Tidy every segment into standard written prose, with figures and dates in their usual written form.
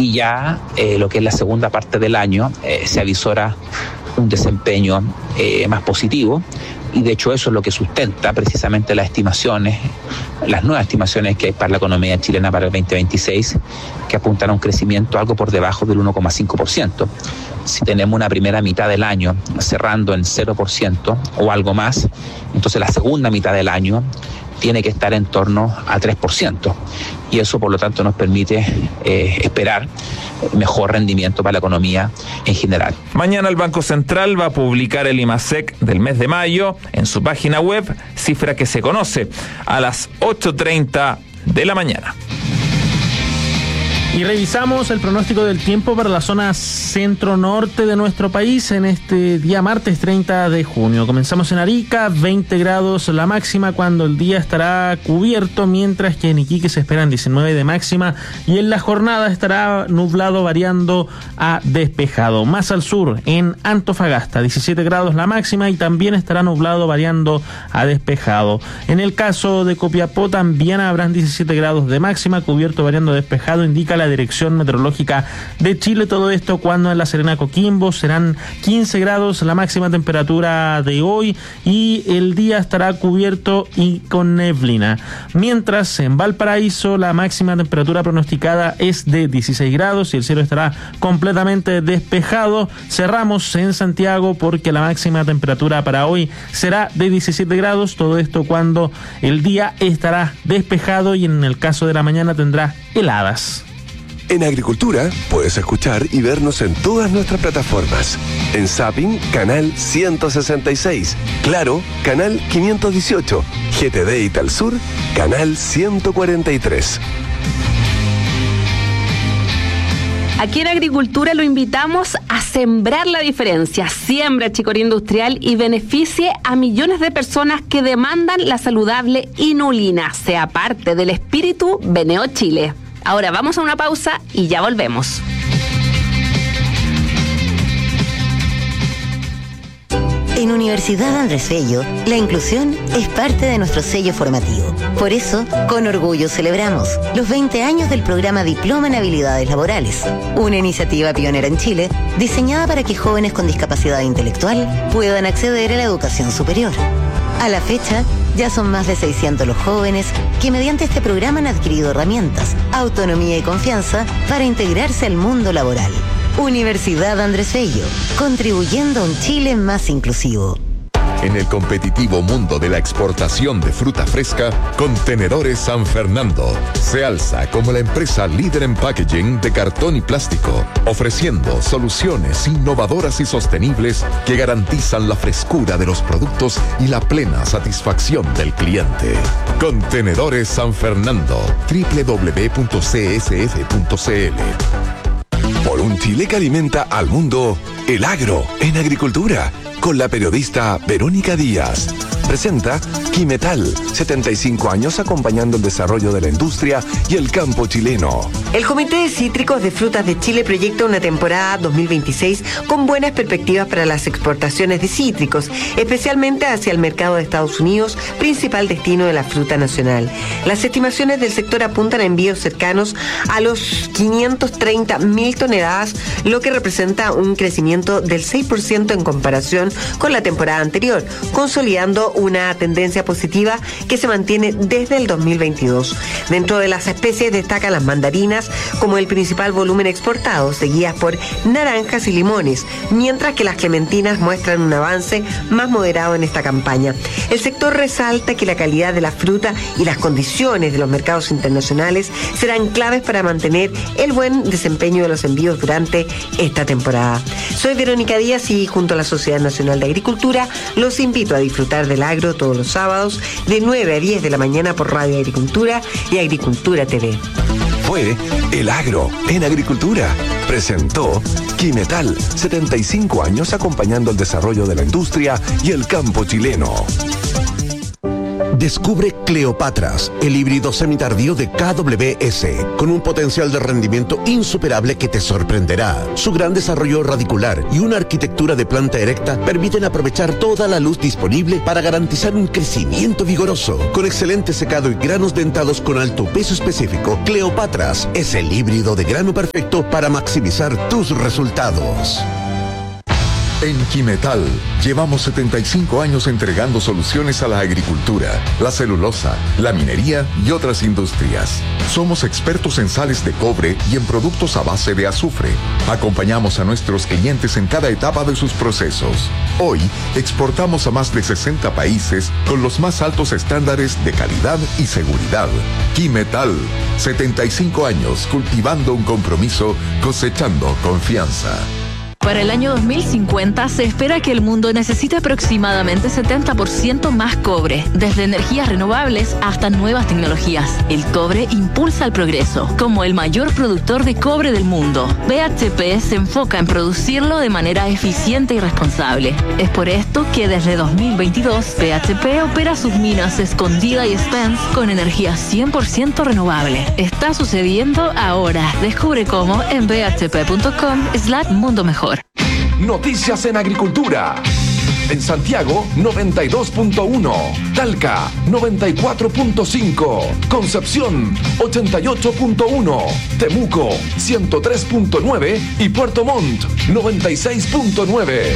y ya lo que es la segunda parte del año se avisora un desempeño más positivo, y de hecho eso es lo que sustenta precisamente las nuevas estimaciones que hay para la economía chilena para el 2026, que apuntan a un crecimiento algo por debajo del 1,5%. Si tenemos una primera mitad del año cerrando en 0% o algo más, entonces la segunda mitad del año tiene que estar en torno a 3%. Y eso, por lo tanto, nos permite esperar mejor rendimiento para la economía en general. Mañana el Banco Central va a publicar el IMASEC del mes de mayo en su página web, cifra que se conoce a las 8:30 de la mañana. Y revisamos el pronóstico del tiempo para la zona centro-norte de nuestro país en este día martes 30 de junio. Comenzamos en Arica, 20 grados la máxima cuando el día estará cubierto, mientras que en Iquique se esperan 19 de máxima y en la jornada estará nublado variando a despejado. Más al sur, en Antofagasta, 17 grados la máxima y también estará nublado variando a despejado. En el caso de Copiapó también habrán 17 grados de máxima, cubierto variando a despejado, indica la Dirección Meteorológica de Chile. Todo esto cuando en La Serena, Coquimbo serán 15 grados la máxima temperatura de hoy y el día estará cubierto y con neblina. Mientras en Valparaíso la máxima temperatura pronosticada es de 16 grados y el cielo estará completamente despejado. Cerramos en Santiago porque la máxima temperatura para hoy será de 17 grados. Todo esto cuando el día estará despejado y en el caso de la mañana tendrá heladas. En Agricultura puedes escuchar y vernos en todas nuestras plataformas. En Zapping, canal 166. Claro, canal 518. GTD y Talsur, canal 143. Aquí en Agricultura lo invitamos a sembrar la diferencia. Siembra chicoría industrial y beneficie a millones de personas que demandan la saludable inulina. Sea parte del espíritu Beneo Chile. Ahora vamos a una pausa y ya volvemos. En Universidad Andrés Bello, la inclusión es parte de nuestro sello formativo. Por eso, con orgullo celebramos los 20 años del programa Diploma en Habilidades Laborales, una iniciativa pionera en Chile, diseñada para que jóvenes con discapacidad intelectual puedan acceder a la educación superior. A la fecha, ya son más de 600 los jóvenes que mediante este programa han adquirido herramientas, autonomía y confianza para integrarse al mundo laboral. Universidad Andrés Bello, contribuyendo a un Chile más inclusivo. En el competitivo mundo de la exportación de fruta fresca, Contenedores San Fernando se alza como la empresa líder en packaging de cartón y plástico, ofreciendo soluciones innovadoras y sostenibles que garantizan la frescura de los productos y la plena satisfacción del cliente. Contenedores San Fernando, www.csf.cl. Por un Chile que alimenta al mundo, el agro en Agricultura, con la periodista Verónica Díaz. Presenta Quimetal, 75 años acompañando el desarrollo de la industria y el campo chileno. El Comité de Cítricos de Frutas de Chile proyecta una temporada 2026 con buenas perspectivas para las exportaciones de cítricos, especialmente hacia el mercado de Estados Unidos, principal destino de la fruta nacional. Las estimaciones del sector apuntan a envíos cercanos a los 530.000 toneladas, lo que representa un crecimiento del 6% en comparación con la temporada anterior, consolidando una tendencia positiva que se mantiene desde el 2022. Dentro de las especies destacan las mandarinas como el principal volumen exportado, seguidas por naranjas y limones, mientras que las clementinas muestran un avance más moderado en esta campaña. El sector resalta que la calidad de la fruta y las condiciones de los mercados internacionales serán claves para mantener el buen desempeño de los envíos durante esta temporada. Soy Verónica Díaz y junto a la Sociedad Nacional de Agricultura los invito a disfrutar del agro todos los sábados de 9 a 10 de la mañana por Radio Agricultura y Agricultura TV. Fue El Agro en Agricultura. Presentó Quimetal, 75 años acompañando el desarrollo de la industria y el campo chileno. Descubre Cleopatras, el híbrido semitardío de KWS, con un potencial de rendimiento insuperable que te sorprenderá. Su gran desarrollo radicular y una arquitectura de planta erecta permiten aprovechar toda la luz disponible para garantizar un crecimiento vigoroso. Con excelente secado y granos dentados con alto peso específico, Cleopatras es el híbrido de grano perfecto para maximizar tus resultados. En Quimetal llevamos 75 años entregando soluciones a la agricultura, la celulosa, la minería y otras industrias. Somos expertos en sales de cobre y en productos a base de azufre. Acompañamos a nuestros clientes en cada etapa de sus procesos. Hoy exportamos a más de 60 países con los más altos estándares de calidad y seguridad. Quimetal, 75 años cultivando un compromiso, cosechando confianza. Para el año 2050 se espera que el mundo necesite aproximadamente 70% más cobre, desde energías renovables hasta nuevas tecnologías. El cobre impulsa el progreso. Como el mayor productor de cobre del mundo, BHP se enfoca en producirlo de manera eficiente y responsable. Es por esto que desde 2022 BHP opera sus minas Escondida y Spence con energía 100% renovable. Está sucediendo ahora. Descubre cómo en bhp.com/mundo mejor. Noticias en agricultura. En Santiago, 92.1. Talca, 94.5. Concepción, 88.1. Temuco, 103.9. Y Puerto Montt, 96.9.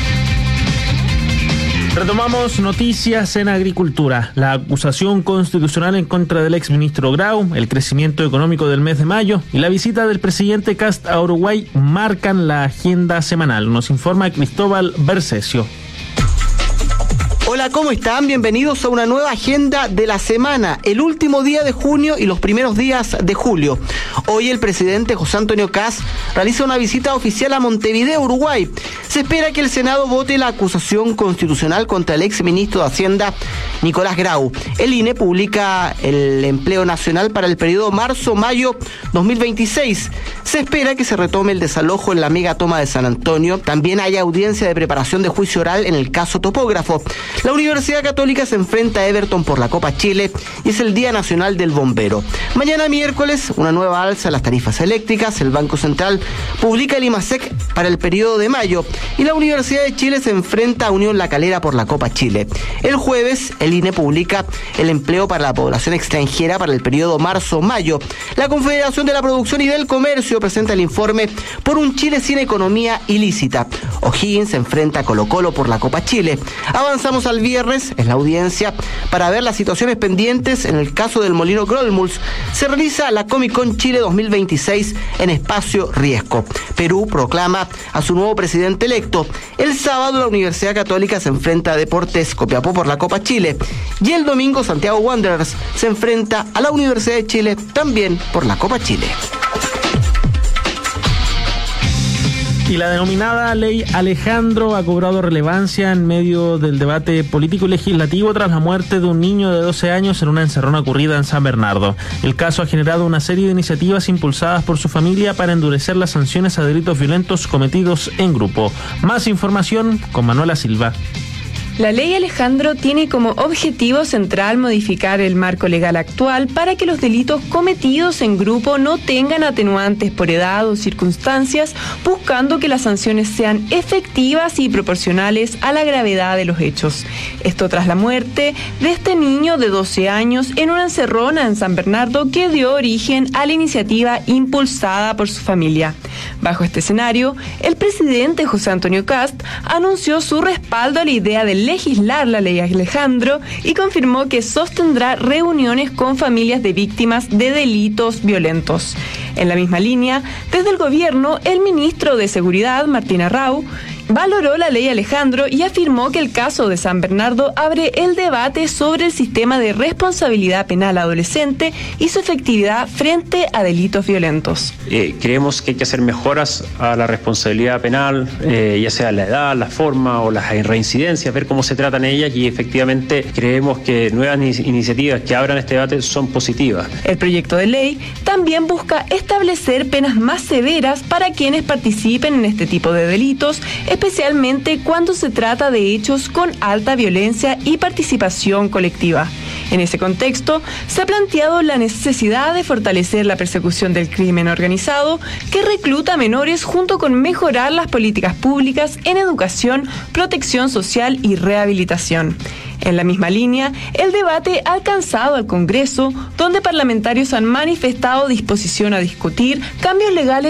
Retomamos noticias en agricultura. La acusación constitucional en contra del exministro Grau, el crecimiento económico del mes de mayo y la visita del presidente Kast a Uruguay marcan la agenda semanal. Nos informa Cristóbal Bercesio. Hola, ¿cómo están? Bienvenidos a una nueva agenda de la semana, el último día de junio y los primeros días de julio. Hoy el presidente José Antonio Kast realiza una visita oficial a Montevideo, Uruguay. Se espera que el Senado vote la acusación constitucional contra el exministro de Hacienda, Nicolás Grau. El INE publica el empleo nacional para el periodo marzo-mayo 2026. Se espera que se retome el desalojo en la megatoma de San Antonio. También hay audiencia de preparación de juicio oral en el caso Topógrafo. La Universidad Católica se enfrenta a Everton por la Copa Chile y es el Día Nacional del Bombero. Mañana miércoles, una nueva alza a las tarifas eléctricas. El Banco Central publica el IMASEC para el periodo de mayo y la Universidad de Chile se enfrenta a Unión La Calera por la Copa Chile. El jueves, el INE publica el empleo para la población extranjera para el periodo marzo-mayo. La Confederación de la Producción y del Comercio presenta el informe por un Chile sin economía ilícita. O'Higgins se enfrenta a Colo-Colo por la Copa Chile. Avanzamos al viernes, en la audiencia para ver las situaciones pendientes en el caso del Molino Grolmuls. Se realiza la Comic Con Chile 2026 en Espacio Riesco. Perú proclama a su nuevo presidente electo. El sábado la Universidad Católica se enfrenta a Deportes Copiapó por la Copa Chile. Y el domingo Santiago Wanderers se enfrenta a la Universidad de Chile también por la Copa Chile. Y la denominada Ley Alejandro ha cobrado relevancia en medio del debate político y legislativo tras la muerte de un niño de 12 años en una encerrona ocurrida en San Bernardo. El caso ha generado una serie de iniciativas impulsadas por su familia para endurecer las sanciones a delitos violentos cometidos en grupo. Más información con Manuela Silva. La ley Alejandro tiene como objetivo central modificar el marco legal actual para que los delitos cometidos en grupo no tengan atenuantes por edad o circunstancias, buscando que las sanciones sean efectivas y proporcionales a la gravedad de los hechos. Esto tras la muerte de este niño de 12 años en una encerrona en San Bernardo que dio origen a la iniciativa impulsada por su familia. Bajo este escenario, el presidente José Antonio Kast anunció su respaldo a la idea de legislar la ley Alejandro y confirmó que sostendrá reuniones con familias de víctimas de delitos violentos. En la misma línea, desde el gobierno, el ministro de Seguridad, Martín Arrau, valoró la ley Alejandro y afirmó que el caso de San Bernardo abre el debate sobre el sistema de responsabilidad penal adolescente y su efectividad frente a delitos violentos. Creemos que hay que hacer mejoras a la responsabilidad penal, ya sea la edad, la forma o las reincidencias, ver cómo se tratan ellas, y efectivamente creemos que nuevas iniciativas que abran este debate son positivas. El proyecto de ley también busca establecer penas más severas para quienes participen en este tipo de delitos, especialmente cuando se trata de hechos con alta violencia y participación colectiva. En ese contexto, se ha planteado la necesidad de fortalecer la persecución del crimen organizado que recluta a menores junto con mejorar las políticas públicas en educación, protección social y rehabilitación. En la misma línea, el debate ha alcanzado al Congreso, donde parlamentarios han manifestado disposición a discutir cambios legales